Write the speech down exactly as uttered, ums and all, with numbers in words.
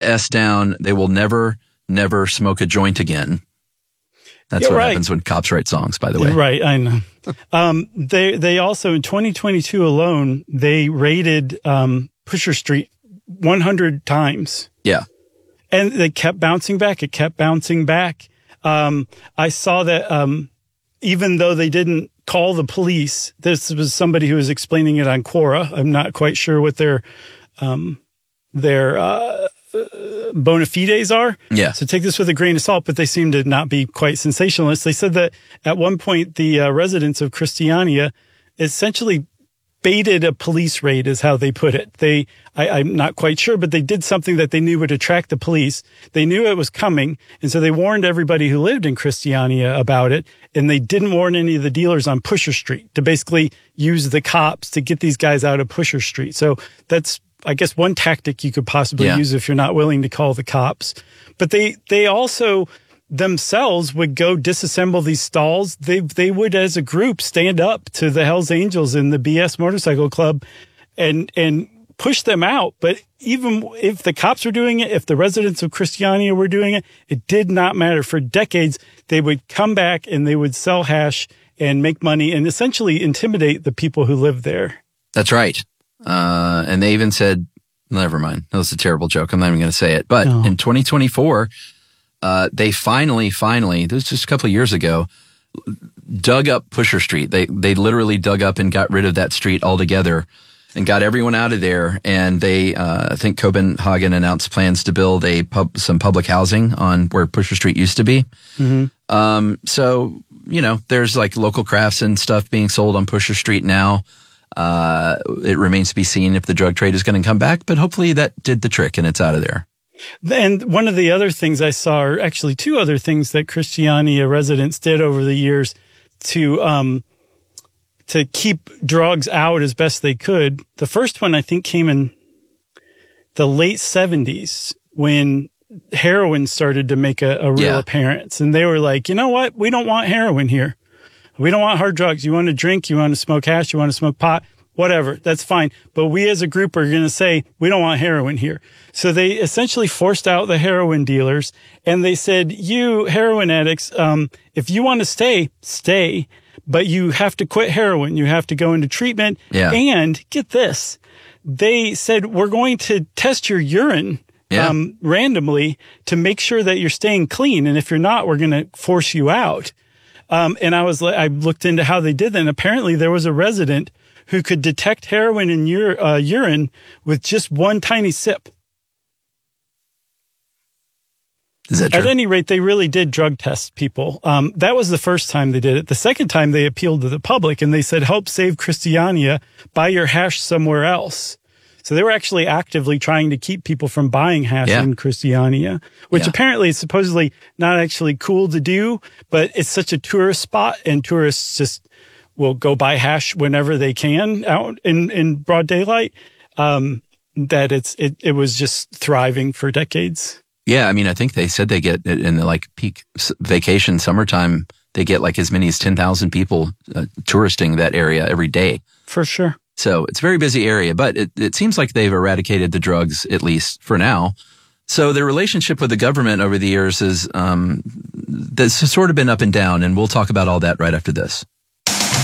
S down. They will never, never smoke a joint again. That's yeah, what right. happens when cops write songs, by the way. Right, I know. um, they they also, in twenty twenty-two alone, they raided um, Pusher Street one hundred times. Yeah. And they kept bouncing back. It kept bouncing back. Um, I saw that um, even though they didn't call the police, this was somebody who was explaining it on Quora. I'm not quite sure what their um, their uh, bona fides are. Yeah. So take this with a grain of salt, but they seem to not be quite sensationalist. They said that at one point, the uh, residents of Christiania essentially baited a police raid, is how they put it. They, I, I'm not quite sure, but they did something that they knew would attract the police. They knew it was coming. And so they warned everybody who lived in Christiania about it. And they didn't warn any of the dealers on Pusher Street to basically use the cops to get these guys out of Pusher Street. So that's, I guess, one tactic you could possibly yeah. use if you're not willing to call the cops. But they, they also themselves would go disassemble these stalls. They, they would, as a group, stand up to the Hells Angels and the B S Motorcycle Club and, and push them out. But even if the cops were doing it, if the residents of Christiania were doing it, it did not matter. For decades, they would come back and they would sell hash and make money and essentially intimidate the people who lived there. That's right. Uh, and they even said, never mind. That was a terrible joke. I'm not even going to say it. But No. in twenty twenty-four, uh, they finally, finally, this was just a couple of years ago, dug up Pusher Street. They, they literally dug up and got rid of that street altogether and got everyone out of there. And they, uh, I think Copenhagen announced plans to build a pub, some public housing on where Pusher Street used to be. Mm-hmm. Um, so, you know, there's like local crafts and stuff being sold on Pusher Street now. Uh, it remains to be seen if the drug trade is going to come back, but hopefully that did the trick and it's out of there. And one of the other things I saw, or actually two other things that Christiania residents did over the years to, um, to keep drugs out as best they could. The first one, I think, came in the late seventies when heroin started to make a, a real Yeah. appearance. And they were like, you know what? We don't want heroin here. We don't want hard drugs. You want to drink, you want to smoke hash, you want to smoke pot, whatever. That's fine. But we as a group are going to say, we don't want heroin here. So they essentially forced out the heroin dealers and they said, you heroin addicts, um, if you want to stay, stay, but you have to quit heroin. You have to go into treatment. Yeah. And get this, they said, we're going to test your urine Yeah. um, randomly to make sure that you're staying clean. And if you're not, we're going to force you out. Um, and I was, I looked into how they did that. And apparently there was a resident who could detect heroin in your uh, urine with just one tiny sip. Is that true? At any rate, they really did drug test people. Um, that was the first time they did it. The second time they appealed to the public and they said, help save Christiania, buy your hash somewhere else. So they were actually actively trying to keep people from buying hash Yeah. in Christiania, which Yeah. apparently is supposedly not actually cool to do, but it's such a tourist spot and tourists just will go buy hash whenever they can out in, in broad daylight, um, that it's, it, it was just thriving for decades. Yeah. I mean, I think they said they get in the like peak s- vacation summertime, they get like as many as ten thousand people uh, touristing that area every day. For sure. So it's a very busy area, but it, it seems like they've eradicated the drugs, at least for now. So their relationship with the government over the years is, um, that's sort of been up and down, and we'll talk about all that right after this.